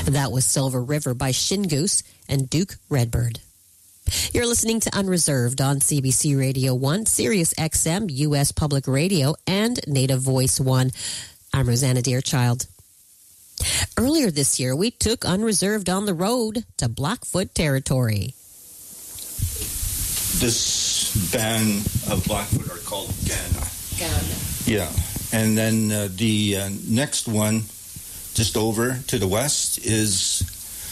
That was Silver River by Shingoose and Duke Redbird. You're listening to Unreserved on CBC Radio 1, Sirius XM, U.S. Public Radio, and Native Voice 1. I'm Rosanna Deerchild. Earlier this year, we took Unreserved on the road to Blackfoot territory. This band of Blackfoot are called Ghana. Ghana. Yeah. And then the next one, just over to the west, is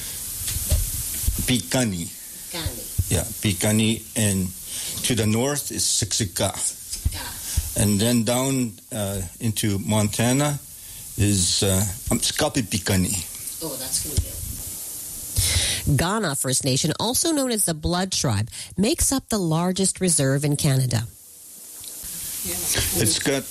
Piikani. Yeah, Piikani. And to the north is Siksika. And then down into Montana is Skapipikani. Oh, that's going to be good. Ghana First Nation, also known as the Blood Tribe, makes up the largest reserve in Canada. It's got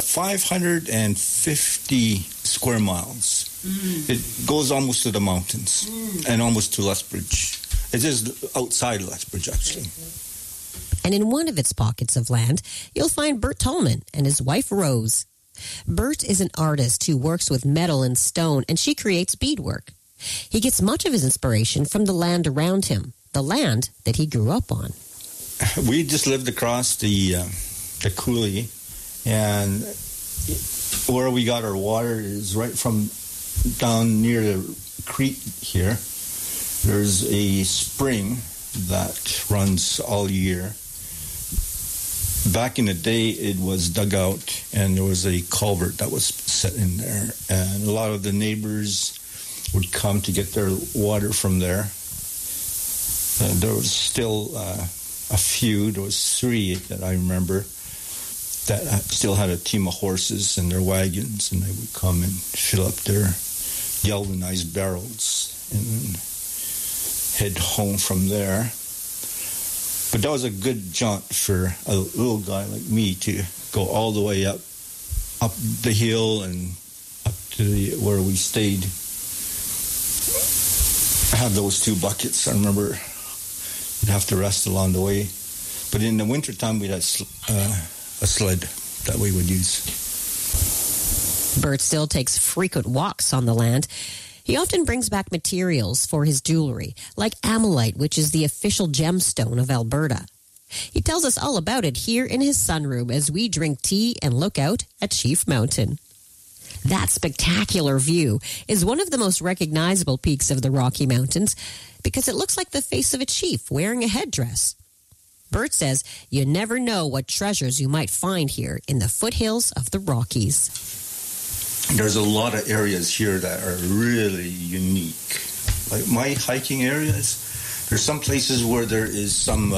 550 square miles. It goes almost to the mountains and almost to Lethbridge. It is outside Lethbridge, actually. And in one of its pockets of land, you'll find Bert Tolman and his wife, Rose. Bert is an artist who works with metal and stone, and she creates beadwork. He gets much of his inspiration from the land around him, the land that he grew up on. We just lived across the coulee, and where we got our water is right from down near the creek here. There's a spring that runs all year. Back in the day, it was dug out, and there was a culvert that was set in there, and a lot of the neighbors would come to get their water from there. There was still a few, there was 3 that I remember, that still had a team of horses and their wagons, and they would come and fill up their galvanized barrels and then head home from there. But that was a good jaunt for a little guy like me to go all the way up the hill and up to where we stayed. I had those 2 buckets. I remember you'd have to rest along the way. But in the wintertime, we'd have a sled that we would use. Bert still takes frequent walks on the land. He often brings back materials for his jewelry, like amylite, which is the official gemstone of Alberta. He tells us all about it here in his sunroom as we drink tea and look out at Chief Mountain. That spectacular view is one of the most recognizable peaks of the Rocky Mountains because it looks like the face of a chief wearing a headdress. Bert says you never know what treasures you might find here in the foothills of the Rockies. There's a lot of areas here that are really unique. Like my hiking areas, there's some places where there is some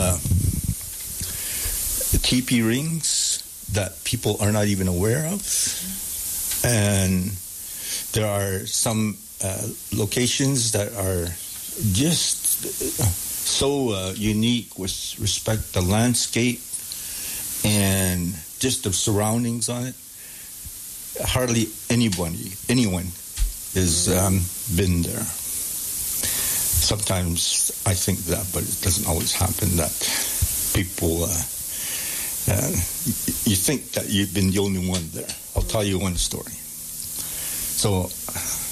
teepee rings that people are not even aware of. And there are some locations that are just so unique with respect to landscape and just the surroundings on it. Hardly anyone has been there. Sometimes I think that, but it doesn't always happen that people, you think that you've been the only one there. I'll tell you one story. So